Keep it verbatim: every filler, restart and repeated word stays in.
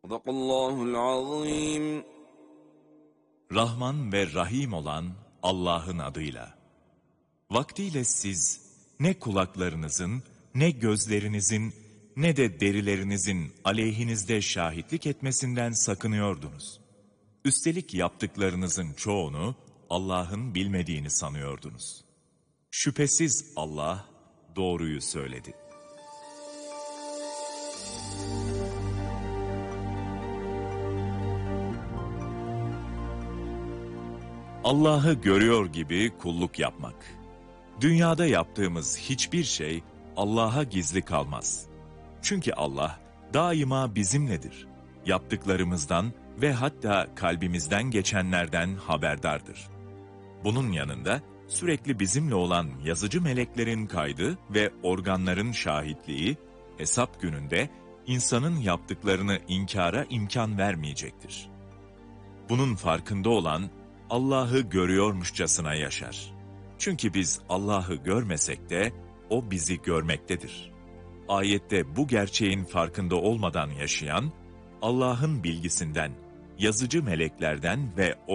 Sadakallahul azim. Rahman ve Rahim olan Allah'ın adıyla. Vaktiyle siz ne kulaklarınızın, ne gözlerinizin, ne de derilerinizin aleyhinizde şahitlik etmesinden sakınıyordunuz. Üstelik yaptıklarınızın çoğunu Allah'ın bilmediğini sanıyordunuz. Şüphesiz Allah doğruyu söyledi. Allah'ı görüyor gibi kulluk yapmak. Dünyada yaptığımız hiçbir şey Allah'a gizli kalmaz. Çünkü Allah daima bizimledir. Yaptıklarımızdan ve hatta kalbimizden geçenlerden haberdardır. Bunun yanında sürekli bizimle olan yazıcı meleklerin kaydı ve organların şahitliği, hesap gününde insanın yaptıklarını inkara imkan vermeyecektir. Bunun farkında olan, Allah'ı görüyormuşçasına yaşar. Çünkü biz Allah'ı görmesek de O bizi görmektedir. Ayette bu gerçeğin farkında olmadan yaşayan, Allah'ın bilgisinden, yazıcı meleklerden ve